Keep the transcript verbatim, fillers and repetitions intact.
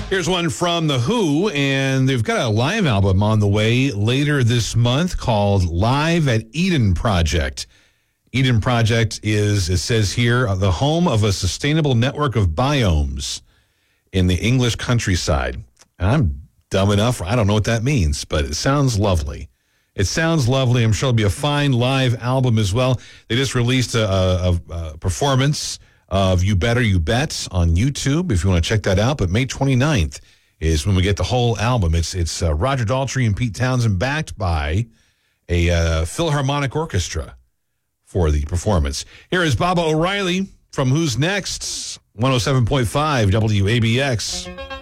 Here's one from The Who, and they've got a live album on the way later this month called Live at Eden Project. Eden Project is, it says here, the home of a sustainable network of biomes in the English countryside. And I'm dumb enough, I don't know what that means, but it sounds lovely. It sounds lovely. I'm sure it'll be a fine live album as well. They just released a, a, a performance of You Better You Bet on YouTube, if you want to check that out. But May twenty-ninth is when we get the whole album. It's it's uh, Roger Daltrey and Pete Townsend backed by a uh, Philharmonic Orchestra for the performance. Here is Baba O'Reilly from Who's Next, one oh seven point five W A B X.